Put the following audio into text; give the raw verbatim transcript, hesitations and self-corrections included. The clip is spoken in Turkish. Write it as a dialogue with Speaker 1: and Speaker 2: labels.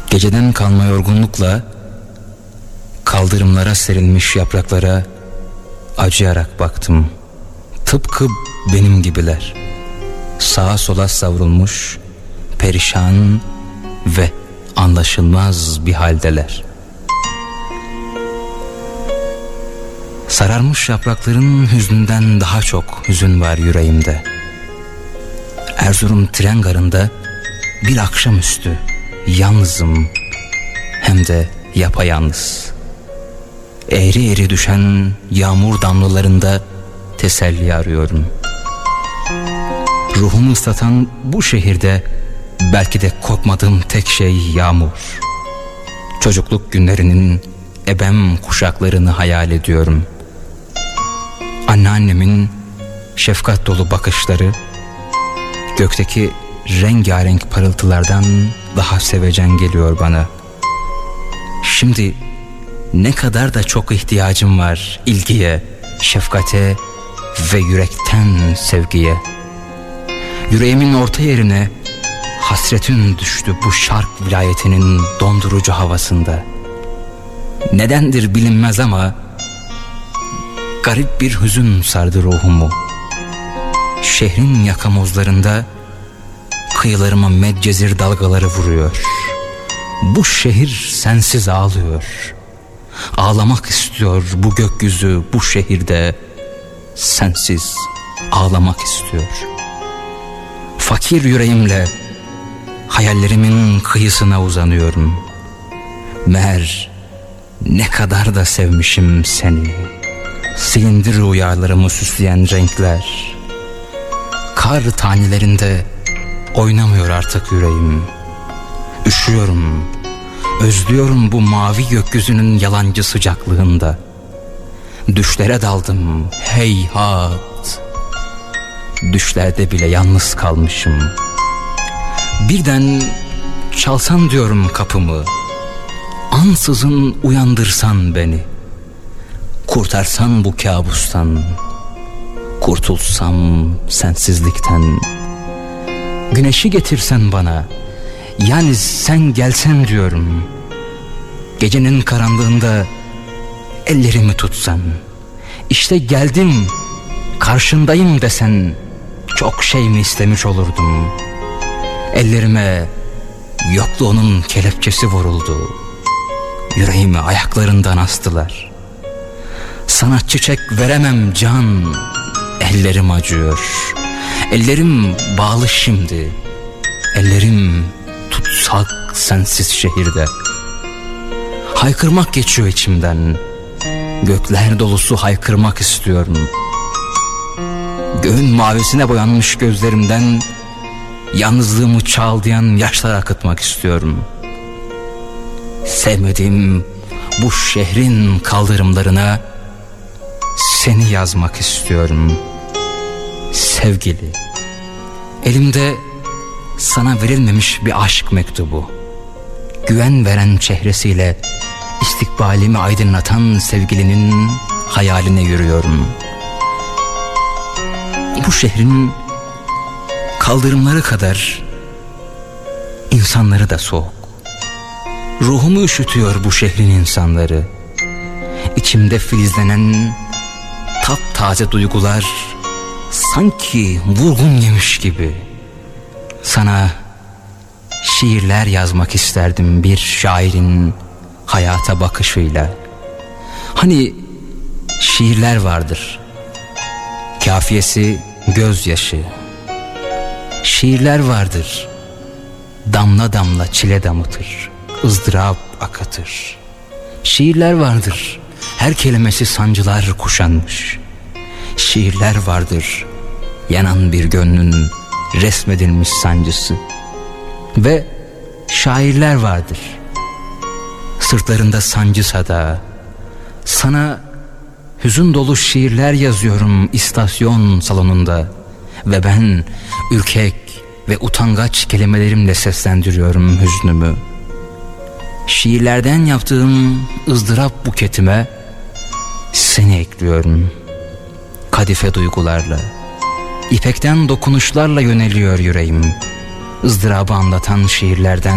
Speaker 1: Geceden kalma yorgunlukla kaldırımlara serilmiş yapraklara acıyarak baktım. Tıpkı benim gibiler. Sağa sola savrulmuş, perişan ve anlaşılmaz bir haldeler. Sararmış yaprakların hüznünden daha çok hüzün var yüreğimde. Erzurum tren garında bir akşamüstü yalnızım, hem de yapayalnız. Eğri eğri düşen yağmur damlalarında teselli arıyorum. Ruhumu ıslatan bu şehirde belki de korkmadığım tek şey yağmur. Çocukluk günlerinin ebem kuşaklarını hayal ediyorum. Anneannemin şefkat dolu bakışları gökteki rengarenk parıltılardan daha sevecen geliyor bana. Şimdi ne kadar da çok ihtiyacım var ilgiye, şefkate ve yürekten sevgiye. Yüreğimin orta yerine hasretin düştü bu şark vilayetinin dondurucu havasında. Nedendir bilinmez ama garip bir hüzün sardı ruhumu. Şehrin yakamozlarında kıyılarıma medcezir dalgaları vuruyor. Bu şehir sensiz ağlıyor. Ağlamak istiyor bu gökyüzü bu şehirde. Sensiz ağlamak istiyor. Fakir yüreğimle hayallerimin kıyısına uzanıyorum. Meğer ne kadar da sevmişim seni. Silindi rüyalarımı süsleyen renkler. Kar tanelerinde oynamıyor artık yüreğim. Üşüyorum, özlüyorum bu mavi gökyüzünün yalancı sıcaklığında. Düşlere daldım heyhat. Düşlerde bile yalnız kalmışım. Birden çalsan diyorum kapımı, ansızın uyandırsan beni. Kurtarsan bu kabustan, kurtulsam sensizlikten. Güneşi getirsen bana, yani sen gelsen diyorum. Gecenin karanlığında ellerimi tutsan, işte geldim, karşındayım desen, çok şey mi istemiş olurdum. Ellerime yokluğunun kelepçesi vuruldu. Yüreğimi ayaklarından astılar. Sana çiçek veremem can, ellerim acıyor. Ellerim bağlı şimdi. Ellerim tutsak sensiz şehirde. Haykırmak geçiyor içimden. Gökler dolusu haykırmak istiyorum. Göğün mavisine boyanmış gözlerimden yalnızlığımı çağlayan yaşlar akıtmak istiyorum. Sevmediğim bu şehrin kaldırımlarına seni yazmak istiyorum. Sevgili, elimde sana verilmemiş bir aşk mektubu. Güven veren çehresiyle istikbalimi aydınlatan sevgilinin hayaline yürüyorum. Bu şehrin kaldırımları kadar insanları da soğuk. Ruhumu üşütüyor bu şehrin insanları. İçimde filizlenen taptaze duygular sanki vurgun yemiş gibi. Sana şiirler yazmak isterdim bir şairin hayata bakışıyla. Hani şiirler vardır, kafiyesi gözyaşı. Şiirler vardır, damla damla çile damıtır, ızdırap akıtır. Şiirler vardır, her kelimesi sancılar kuşanmış. Şiirler vardır, yanan bir gönlün resmedilmiş sancısı. Ve şairler vardır, sırtlarında sancı sada. Sana hüzün dolu şiirler yazıyorum istasyon salonunda. Ve ben ürkek ve utangaç kelimelerimle seslendiriyorum hüznümü. Şiirlerden yaptığım ızdırap buketime seni ekliyorum. Kadife duygularla, ipekten dokunuşlarla yöneliyor yüreğim. ızdırabı anlatan şiirlerden